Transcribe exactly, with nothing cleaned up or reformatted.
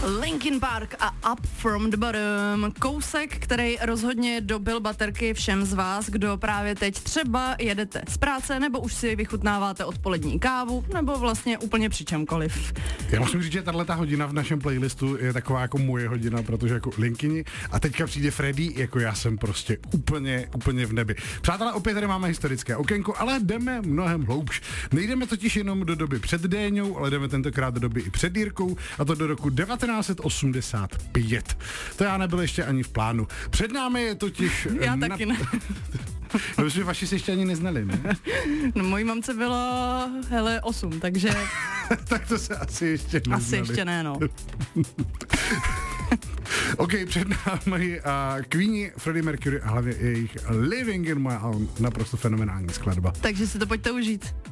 Linkin Park a Up From The Bottom. Kousek, který rozhodně dobil baterky všem z vás, kdo právě teď třeba jedete z práce, nebo už si vychutnáváte odpolední kávu, nebo vlastně úplně při čemkoliv. Já musím říct, že tato hodina v našem playlistu je taková jako moje hodina, protože jako Linkini a teďka přijde Freddy, jako já jsem prostě úplně, úplně v nebi. Přátelé, opět tady máme historické okénko, ale jdeme mnohem hloubš. Nejdeme totiž jenom do doby před Déňou, ale jdeme tentokrát do doby i před Jirkou, a to do roku devatenáct osmdesát pět. To já nebyl ještě ani v plánu. Před námi je totiž... Já na... taky ne. No, že vaši se ještě ani neznali, ne? No, mojí mamce bylo, hele, osm, takže... Tak to se asi ještě neznali. Asi ještě ne, no. OK, před námi uh, Queeni, Freddie Mercury a hlavně jejich Living in My Own, naprosto fenomenální skladba. Takže si to pojďte užít.